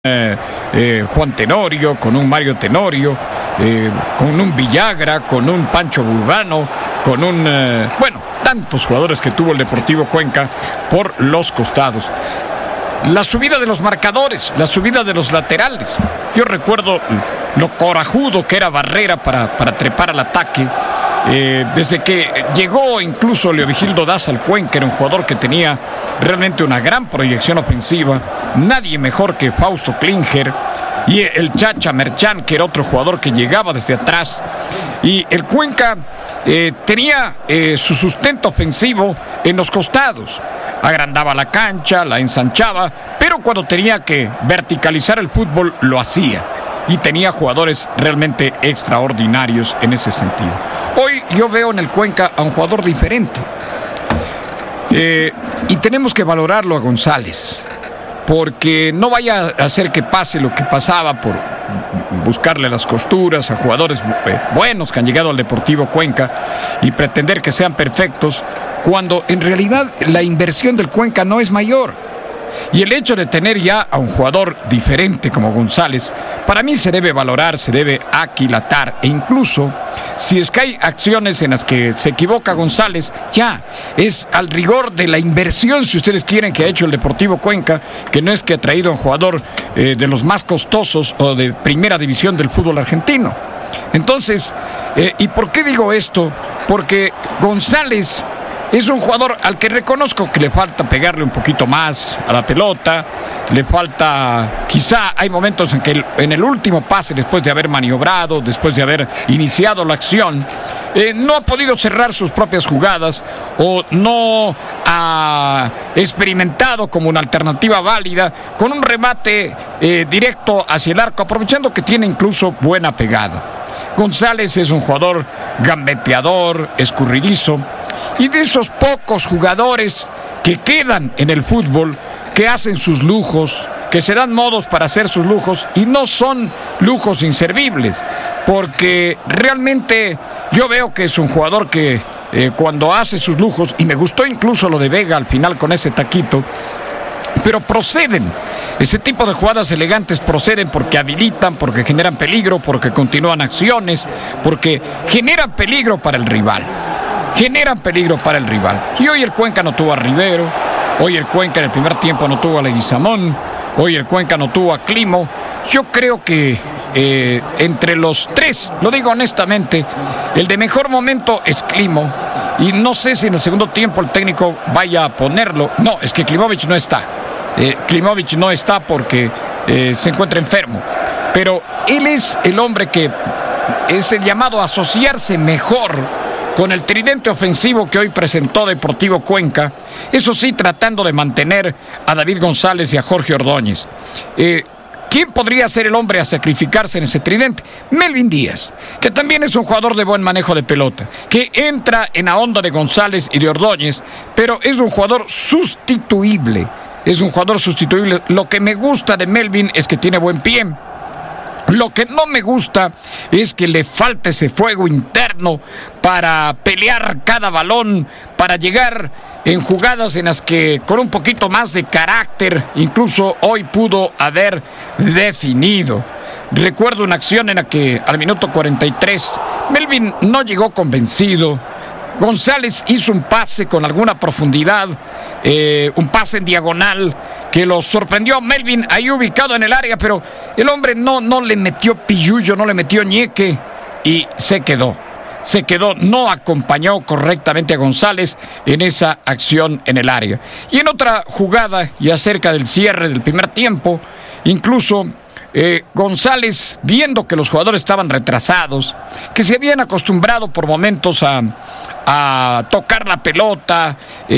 Juan Tenorio, con un Mario Tenorio, con un Villagra, con un Pancho Burbano, con un... tantos jugadores que tuvo el Deportivo Cuenca por los costados. La subida de los marcadores, la subida de los laterales. Yo recuerdo lo corajudo que era Barrera para trepar al ataque. Desde que llegó incluso Leovigildo Daza al Cuenca, era un jugador que tenía realmente una gran proyección ofensiva. Nadie mejor que Fausto Klinger y el Chacha Merchán, que era otro jugador que llegaba desde atrás. Y el Cuenca tenía su sustento ofensivo en los costados. Agrandaba la cancha, la ensanchaba, pero cuando tenía que verticalizar el fútbol lo hacía. Y tenía jugadores realmente extraordinarios en ese sentido. Hoy yo veo en el Cuenca a un jugador diferente. Y tenemos que valorarlo a González. Porque no vaya a hacer que pase lo que pasaba por buscarle las costuras a jugadores buenos que han llegado al Deportivo Cuenca y pretender que sean perfectos, cuando en realidad la inversión del Cuenca no es mayor. Y el hecho de tener ya a un jugador diferente como González, para mí se debe valorar, se debe aquilatar. E incluso, si es que hay acciones en las que se equivoca González, ya es al rigor de la inversión, si ustedes quieren, que ha hecho el Deportivo Cuenca, que no es que ha traído a un jugador de los más costosos o de primera división del fútbol argentino. Entonces, ¿y por qué digo esto? Porque González es un jugador al que reconozco que le falta pegarle un poquito más a la pelota, le falta, quizá hay momentos en que en el último pase, después de haber maniobrado, después de haber iniciado la acción, no ha podido cerrar sus propias jugadas o no ha experimentado como una alternativa válida con un remate directo hacia el arco, aprovechando que tiene incluso buena pegada. González es un jugador gambeteador, escurridizo, y de esos pocos jugadores que quedan en el fútbol, que hacen sus lujos, que se dan modos para hacer sus lujos, y no son lujos inservibles, porque realmente yo veo que es un jugador que cuando hace sus lujos, y me gustó incluso lo de Vega al final con ese taquito, pero proceden. Ese tipo de jugadas elegantes proceden porque habilitan, porque generan peligro, porque continúan acciones, porque generan peligro para el rival. Generan peligro para el rival. Y hoy el Cuenca no tuvo a Rivero, hoy el Cuenca en el primer tiempo no tuvo a Leguizamón, hoy el Cuenca no tuvo a Climo. Yo creo que entre los tres, lo digo honestamente, el de mejor momento es Climo. Y no sé si en el segundo tiempo el técnico vaya a ponerlo. No, es que Klimovic no está. Klimovic no está porque se encuentra enfermo. Pero él es el hombre que es el llamado a asociarse mejor con el tridente ofensivo que hoy presentó Deportivo Cuenca, eso sí, tratando de mantener a David González y a Jorge Ordóñez. ¿Quién podría ser el hombre a sacrificarse en ese tridente? Melvin Díaz, que también es un jugador de buen manejo de pelota, que entra en la onda de González y de Ordóñez, pero es un jugador sustituible. Es un jugador sustituible. Lo que me gusta de Melvin es que tiene buen pie. Lo que no me gusta es que le falta ese fuego interno para pelear cada balón, para llegar en jugadas en las que con un poquito más de carácter, incluso hoy pudo haber definido. Recuerdo una acción en la que al minuto 43 Melvin no llegó convencido. González hizo un pase con alguna profundidad, un pase en diagonal que lo sorprendió a Melvin ahí ubicado en el área, pero el hombre no le metió pillullo, no le metió ñeque y se quedó, no acompañó correctamente a González en esa acción en el área. Y en otra jugada, ya cerca del cierre del primer tiempo, incluso González, viendo que los jugadores estaban retrasados, que se habían acostumbrado por momentos a tocar la pelota,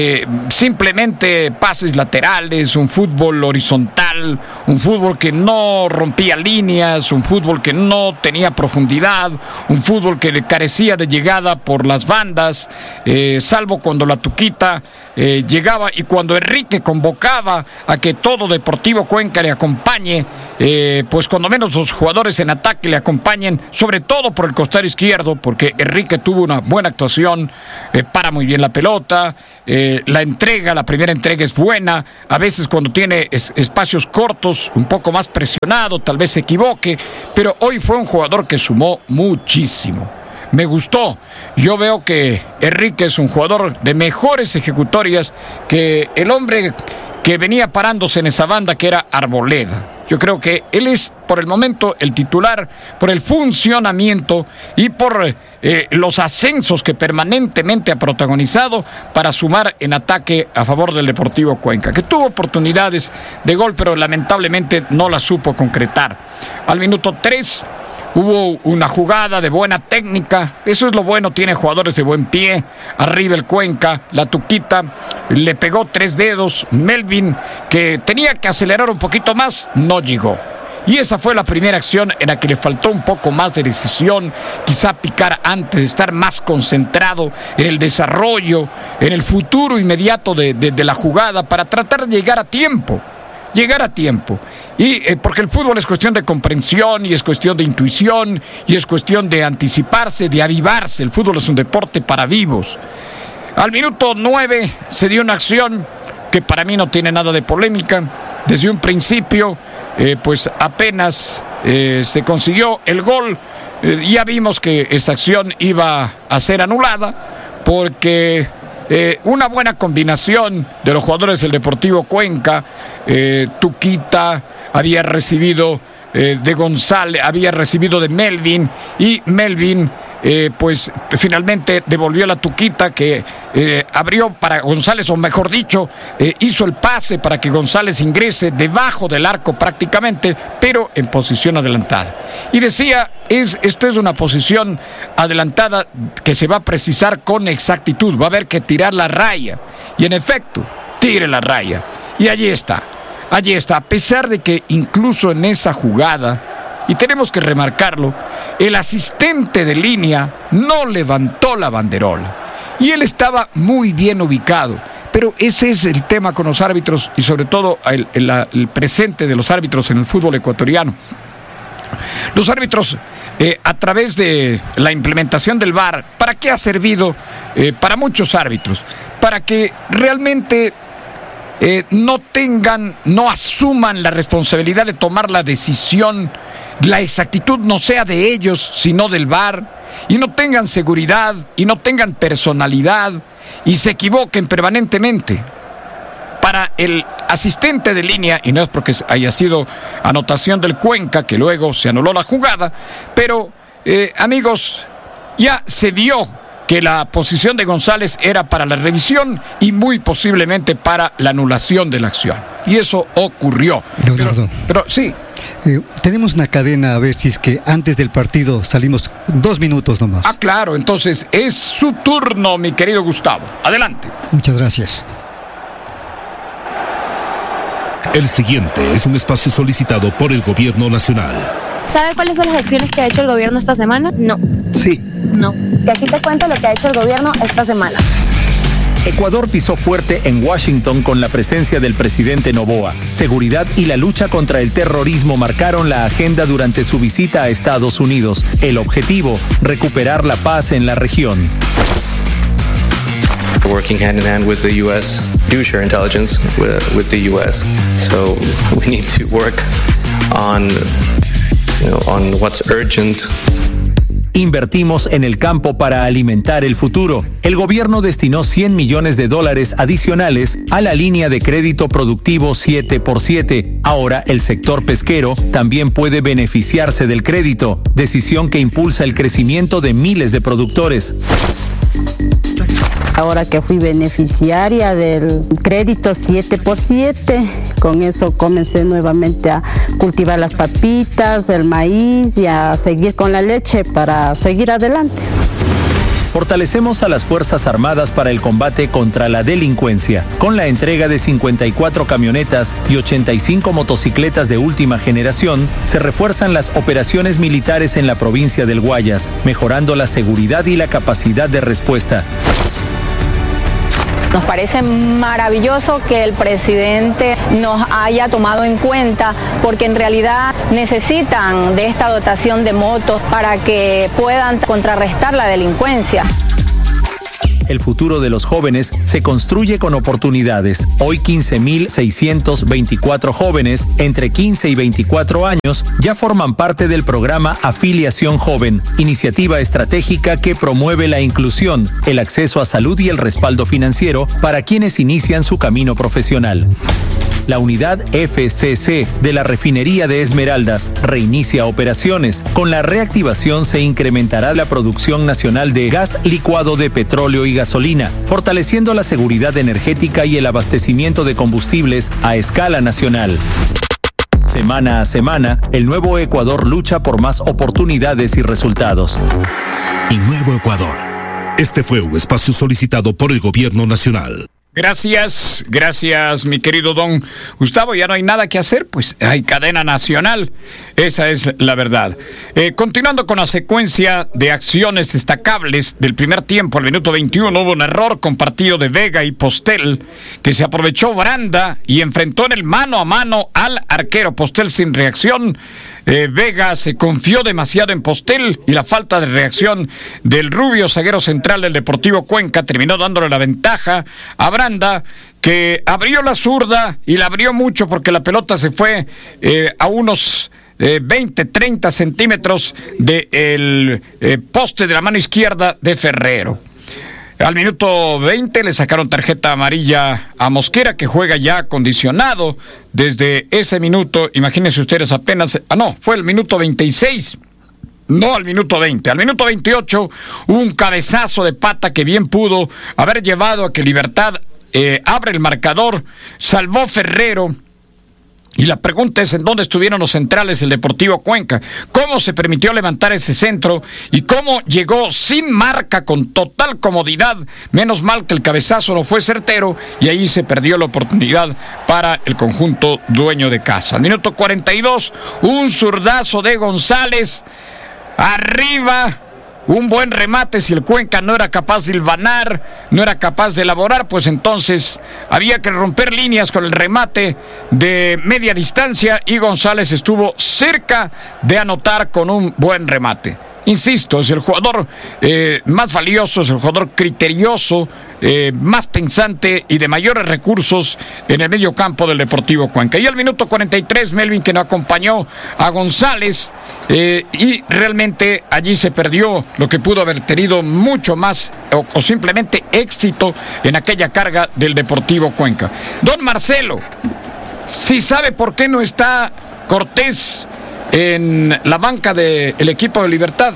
simplemente pases laterales, un fútbol horizontal, un fútbol que no rompía líneas, un fútbol que no tenía profundidad, un fútbol que carecía de llegada por las bandas, salvo cuando la Tuquita llegaba y cuando Enrique convocaba a que todo Deportivo Cuenca le acompañe. pues cuando menos los jugadores en ataque le acompañen, sobre todo por el costado izquierdo, porque Enrique tuvo una buena actuación, para muy bien la pelota, la primera entrega es buena, a veces cuando tiene espacios cortos, un poco más presionado, tal vez se equivoque, pero hoy fue un jugador que sumó muchísimo. Me gustó. Yo veo que Enrique es un jugador de mejores ejecutorias que el hombre que venía parándose en esa banda, que era Arboleda. Yo creo que él es, por el momento, el titular, por el funcionamiento y por los ascensos que permanentemente ha protagonizado para sumar en ataque a favor del Deportivo Cuenca, que tuvo oportunidades de gol, pero lamentablemente no la supo concretar. Al minuto 3... hubo una jugada de buena técnica, eso es lo bueno, tiene jugadores de buen pie, arriba el Cuenca, la Tuquita, le pegó 3 dedos, Melvin, que tenía que acelerar un poquito más, no llegó. Y esa fue la primera acción en la que le faltó un poco más de decisión, quizá picar antes, estar más concentrado en el desarrollo, en el futuro inmediato de la jugada, para tratar de llegar a tiempo. Y porque el fútbol es cuestión de comprensión y es cuestión de intuición y es cuestión de anticiparse, de avivarse. El fútbol es un deporte para vivos. Al minuto 9 se dio una acción que para mí no tiene nada de polémica. Desde un principio, pues apenas se consiguió el gol, ya vimos que esa acción iba a ser anulada porque... una buena combinación de los jugadores del Deportivo Cuenca, Tuquita había recibido de González, había recibido de Melvin, y Melvin pues finalmente devolvió la Tuquita, que abrió para González, o mejor dicho, hizo el pase para que González ingrese debajo del arco prácticamente, pero en posición adelantada. Y decía, esto es una posición adelantada que se va a precisar con exactitud, va a haber que tirar la raya, y en efecto, tire la raya, y allí está, a pesar de que incluso en esa jugada, y tenemos que remarcarlo, el asistente de línea no levantó la banderola. Y él estaba muy bien ubicado. Pero ese es el tema con los árbitros y sobre todo el presente de los árbitros en el fútbol ecuatoriano. Los árbitros, a través de la implementación del VAR, ¿para qué ha servido para muchos árbitros? Para que realmente... no asuman la responsabilidad de tomar la decisión, la exactitud no sea de ellos, sino del VAR, y no tengan seguridad, y no tengan personalidad, y se equivoquen permanentemente. Para el asistente de línea, y no es porque haya sido anotación del Cuenca, que luego se anuló la jugada, pero, amigos, ya se vio que la posición de González era para la revisión y muy posiblemente para la anulación de la acción. Y eso ocurrió. Leonardo. Pero sí. Tenemos una cadena, a ver si es que antes del partido salimos 2 minutos nomás. Ah, claro, entonces es su turno, mi querido Gustavo. Adelante. Muchas gracias. El siguiente es un espacio solicitado por el Gobierno Nacional. ¿Sabe cuáles son las acciones que ha hecho el gobierno esta semana? No. Sí. No. Que aquí te cuento lo que ha hecho el gobierno esta semana. Ecuador pisó fuerte en Washington con la presencia del presidente Noboa. Seguridad y la lucha contra el terrorismo marcaron la agenda durante su visita a Estados Unidos. El objetivo, recuperar la paz en la región. Working hand in hand with the U.S. do share intelligence with the U.S. So we need to work on what's urgent. Invertimos en el campo para alimentar el futuro. El gobierno destinó $100 millones adicionales a la línea de crédito productivo 7x7. Ahora el sector pesquero también puede beneficiarse del crédito, decisión que impulsa el crecimiento de miles de productores. Ahora que fui beneficiaria del crédito 7x7, con eso comencé nuevamente a cultivar las papitas, el maíz y a seguir con la leche para seguir adelante. Fortalecemos a las Fuerzas Armadas para el combate contra la delincuencia, con la entrega de 54 camionetas y 85 motocicletas de última generación. Se refuerzan las operaciones militares en la provincia del Guayas, mejorando la seguridad y la capacidad de respuesta. Nos parece maravilloso que el presidente nos haya tomado en cuenta, porque en realidad necesitan de esta dotación de motos para que puedan contrarrestar la delincuencia. El futuro de los jóvenes se construye con oportunidades. Hoy 15.624 jóvenes entre 15 y 24 años ya forman parte del programa Afiliación Joven, iniciativa estratégica que promueve la inclusión, el acceso a salud y el respaldo financiero para quienes inician su camino profesional. La unidad FCC de la refinería de Esmeraldas reinicia operaciones. Con la reactivación se incrementará la producción nacional de gas licuado de petróleo y gasolina, fortaleciendo la seguridad energética y el abastecimiento de combustibles a escala nacional. Semana a semana, el Nuevo Ecuador lucha por más oportunidades y resultados. Y Nuevo Ecuador. Este fue un espacio solicitado por el Gobierno Nacional. Gracias, mi querido don Gustavo. Ya no hay nada que hacer, pues hay cadena nacional. Esa es la verdad. Continuando con la secuencia de acciones destacables del primer tiempo, al minuto 21 hubo un error compartido de Vega y Postel, que se aprovechó Branda y enfrentó en el mano a mano al arquero. Postel sin reacción. Vega se confió demasiado en Postel y la falta de reacción del rubio zaguero central del Deportivo Cuenca terminó dándole la ventaja a Branda, que abrió la zurda y la abrió mucho porque la pelota se fue a unos 20-30 centímetros del poste de la mano izquierda de Ferrero. Al minuto 20 le sacaron tarjeta amarilla a Mosquera, que juega ya acondicionado desde ese minuto. Imagínense ustedes apenas... fue el minuto 26. No al minuto 20. Al minuto 28 un cabezazo de pata que bien pudo haber llevado a que Libertad abre el marcador. Salvó Ferrero. Y la pregunta es, ¿en dónde estuvieron los centrales del Deportivo Cuenca? ¿Cómo se permitió levantar ese centro? ¿Y cómo llegó sin marca, con total comodidad? Menos mal que el cabezazo no fue certero y ahí se perdió la oportunidad para el conjunto dueño de casa. Al minuto 42, un zurdazo de González. Arriba, un buen remate. Si el Cuenca no era capaz de hilvanar, no era capaz de elaborar, pues entonces había que romper líneas con el remate de media distancia y González estuvo cerca de anotar con un buen remate. Insisto, es el jugador más valioso, es el jugador criterioso, más pensante y de mayores recursos en el medio campo del Deportivo Cuenca. Y al minuto 43, Melvin, que no acompañó a González, y realmente allí se perdió lo que pudo haber tenido mucho más o simplemente éxito en aquella carga del Deportivo Cuenca. Don Marcelo, ¿sí sabe por qué no está Cortés en la banca del equipo de Libertad?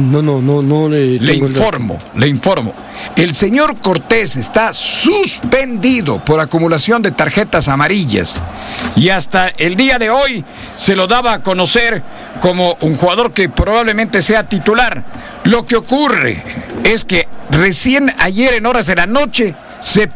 No. Le informo. El señor Cortés está suspendido por acumulación de tarjetas amarillas y hasta el día de hoy se lo daba a conocer como un jugador que probablemente sea titular. Lo que ocurre es que recién ayer en horas de la noche se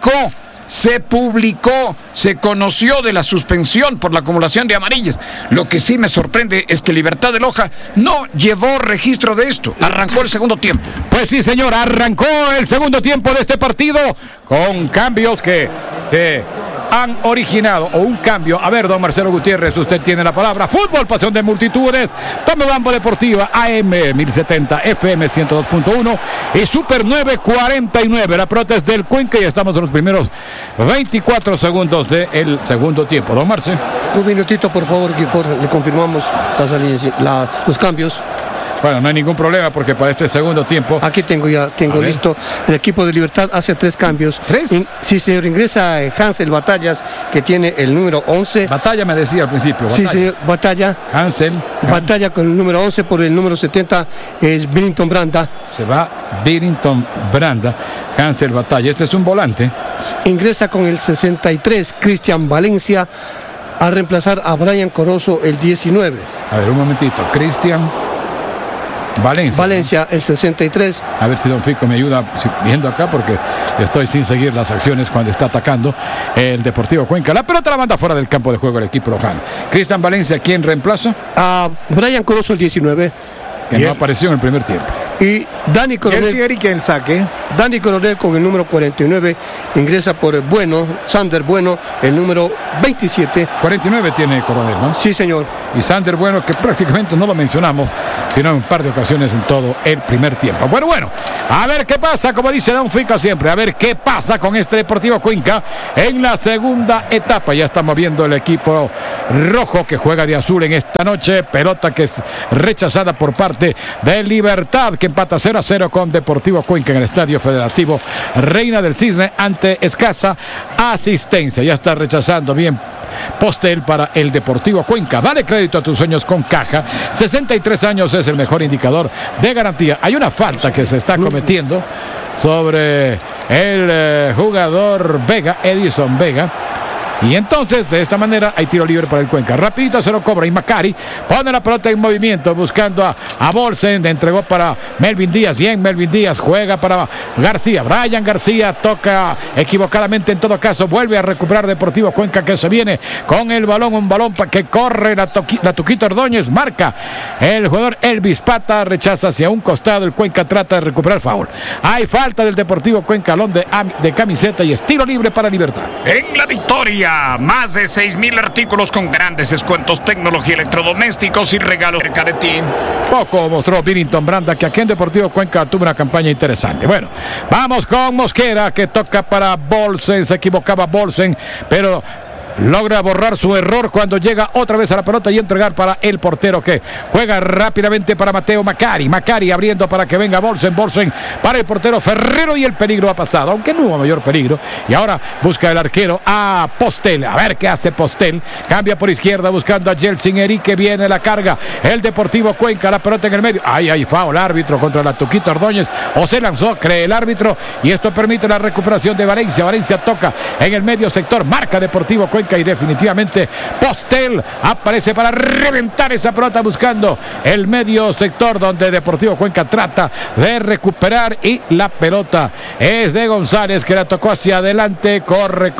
conoció de la suspensión por la acumulación de amarillas. Lo que sí me sorprende es que Libertad de Loja no llevó registro de esto. Arrancó el segundo tiempo. Pues sí, señor, arrancó el segundo tiempo de este partido con cambios que se han originado, o un cambio. A ver, don Marcelo Gutiérrez, usted tiene la palabra. Fútbol, pasión de multitudes. Tome Bambo Deportiva, AM 1070, FM 102.1 y Super 949. La pelota es del Cuenca y estamos en los primeros 24 segundos del segundo tiempo. Don Marcelo. Un minutito, por favor, le confirmamos los cambios. Bueno, no hay ningún problema porque para este segundo tiempo... Aquí tengo listo. El equipo de Libertad hace 3 cambios. ¿3? Sí, señor. Ingresa Hansel Batallas, que tiene el número 11. Batalla me decía al principio. Sí, señor. Batalla. Hansel. Batalla con el número 11, por el número 70 es Billington Branda. Se va Billington Branda. Hansel Batalla. Este es un volante. Ingresa con el 63 Cristian Valencia a reemplazar a Brian Corozo, el 19. A ver, un momentito. Cristian Valencia, el 63. A ver si don Fico me ayuda viendo acá porque estoy sin seguir las acciones cuando está atacando el Deportivo Cuenca. La pelota la manda fuera del campo de juego el equipo lojano. Cristian Valencia, ¿quién reemplaza? A Brian Corozo, el 19. Que no apareció en el primer tiempo. Y Dani Coronel. Que el saque. Dani Coronel con el número 49 ingresa por el Bueno, Sander Bueno, el número 27. 49 tiene Coronel, ¿no? Sí, señor. Y Sander Bueno, que prácticamente no lo mencionamos, sino en un par de ocasiones en todo el primer tiempo. Bueno, a ver qué pasa, como dice Don Fico siempre, a ver qué pasa con este Deportivo Cuenca en la segunda etapa. Ya estamos viendo el equipo rojo que juega de azul en esta noche, pelota que es rechazada por parte de Libertad, que empata 0-0 con Deportivo Cuenca en el Estadio Federativo Reina del Cisne ante escasa asistencia. Ya está rechazando bien Postel para el Deportivo Cuenca. Dale crédito a tus sueños con Caja. 63 años es el mejor indicador de garantía. Hay una falta que se está cometiendo sobre el jugador Vega, Edison Vega. Y entonces, de esta manera, hay tiro libre para el Cuenca. Rapidito se lo cobra y Macari pone la pelota en movimiento buscando a Bolsen. Entregó para Melvin Díaz. Bien, Melvin Díaz juega para García. Brian García toca equivocadamente, en todo caso. Vuelve a recuperar Deportivo Cuenca, que se viene con el balón. Un balón para que corre la Tuquito Ordóñez. Marca el jugador Elvis Pata. Rechaza hacia un costado. El Cuenca trata de recuperar foul. Hay falta del Deportivo Cuenca. Alón de camiseta y es tiro libre para Libertad. En la victoria, más de 6,000 artículos con grandes descuentos, tecnología, electrodomésticos y regalos cerca de ti. Poco mostró Billington Branda, que aquí en Deportivo Cuenca tuvo una campaña interesante. Bueno, vamos con Mosquera, que toca para Bolsen. Se equivocaba Bolsen, pero logra borrar su error cuando llega otra vez a la pelota y entregar para el portero, que juega rápidamente para Mateo Macari. Macari abriendo para que venga Bolsen. Bolsen para el portero Ferrero, y el peligro ha pasado, aunque no hubo mayor peligro. Y ahora busca el arquero a Postel. A ver qué hace Postel. Cambia por izquierda buscando a Jelsin Eri, que viene la carga. El Deportivo Cuenca, la pelota en el medio. Hay foul, árbitro contra la Tuquito Ordóñez. O se lanzó, cree el árbitro, y esto permite la recuperación de Valencia. Valencia toca en el medio sector. Marca Deportivo Cuenca, y definitivamente Postel aparece para reventar esa pelota buscando el medio sector, donde Deportivo Cuenca trata de recuperar, y la pelota es de González, que la tocó hacia adelante. Corre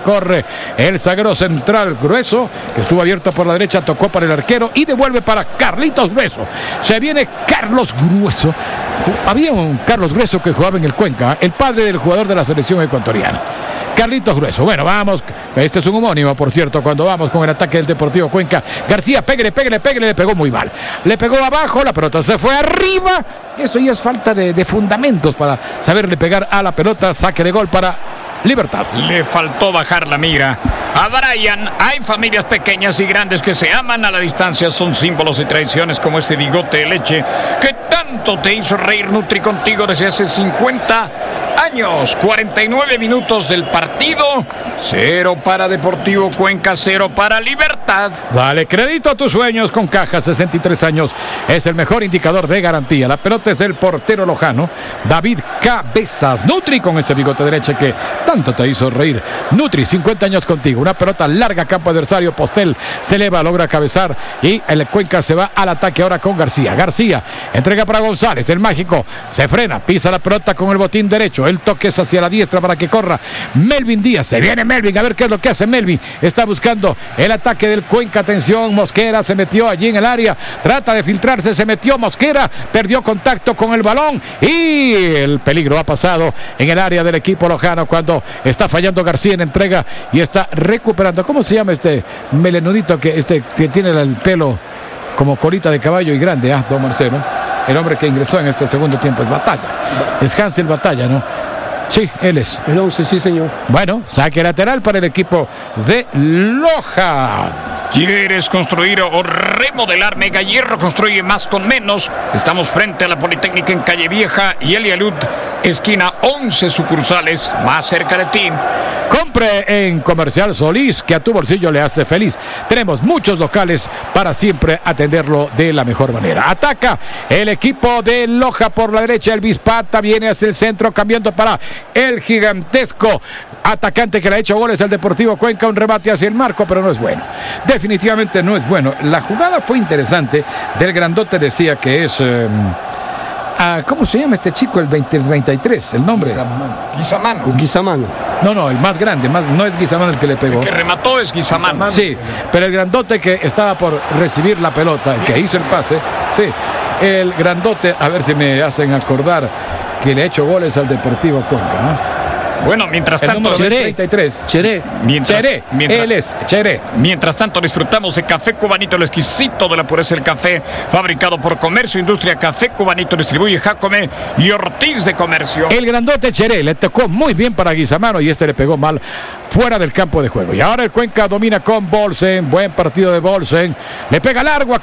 el zaguero central Grueso, que estuvo abierto por la derecha, tocó para el arquero y devuelve para Carlitos Grueso. Se viene Carlos Grueso. Había un Carlos Grueso que jugaba en el Cuenca, el padre del jugador de la selección ecuatoriana, Carlitos Grueso. Bueno, vamos. Este es un homónimo, por cierto, cuando vamos con el ataque del Deportivo Cuenca. García, pégale, le pegó muy mal. Le pegó abajo, la pelota se fue arriba. Eso ya es falta de fundamentos para saberle pegar a la pelota. Saque de gol para Libertad. Le faltó bajar la mira a Brian. Hay familias pequeñas y grandes que se aman a la distancia. Son símbolos y tradiciones como ese bigote de leche que tanto te hizo reír Nutri contigo desde hace 50 años. 49 minutos del partido. 0 para Deportivo Cuenca, 0 para Libertad. Dale crédito a tus sueños con Caja. 63 años es el mejor indicador de garantía. La pelota es del portero lojano David Cabezas. Nutri con ese bigote de leche que tanto te hizo reír. Nutri, 50 años contigo. Una pelota larga, campo adversario. Postel se eleva, logra cabezar, y el Cuenca se va al ataque ahora con García. García entrega para González. El mágico se frena, pisa la pelota con el botín derecho. El toque es hacia la diestra para que corra Melvin Díaz. Se viene Melvin, a ver qué es lo que hace Melvin. Está buscando el ataque del Cuenca. Atención, Mosquera se metió allí en el área. Trata de filtrarse, se metió Mosquera. Perdió contacto con el balón y el peligro ha pasado en el área del equipo lojano cuando está fallando García en entrega y está recuperando. ¿Cómo se llama este melenudito que tiene el pelo como colita de caballo y grande? Don Marcelo. El hombre que ingresó en este segundo tiempo es Batalla. Es Hansel Batalla, ¿no? Sí, él es. El 11, sí, señor. Bueno, saque lateral para el equipo de Loja. ¿Quieres construir o remodelar? Mega Hierro construye más con menos. Estamos frente a la Politécnica en Calle Vieja y Elialud, esquina 11 sucursales, más cerca de ti. Compre en Comercial Solís, que a tu bolsillo le hace feliz. Tenemos muchos locales para siempre atenderlo de la mejor manera. Ataca el equipo de Loja por la derecha. Elvis Pata viene hacia el centro, cambiando para el gigantesco atacante que le ha hecho goles al Deportivo Cuenca. Un remate hacia el marco, pero no es bueno. Definitivamente no es bueno. La jugada fue interesante. Del grandote decía que es... ¿cómo se llama este chico? El 33, el nombre. Guizamano. No, el más grande, no es Guizamano el que le pegó. El que remató es Guizamano. Sí, pero el grandote que estaba por recibir la pelota, el que hizo el pase, sí. el grandote, a ver si me hacen acordar que le ha hecho goles al Deportivo Cuenca, ¿no? Bueno, mientras tanto, Cheré. Mientras tanto, disfrutamos de café cubanito, el exquisito de la pureza del café, fabricado por Comercio Industria. Café cubanito distribuye Jacome y Ortiz de Comercio. El grandote Cheré le tocó muy bien para Guizamano y le pegó mal fuera del campo de juego. Y ahora el Cuenca domina con Bolsen. Buen partido de Bolsen. Le pega largo a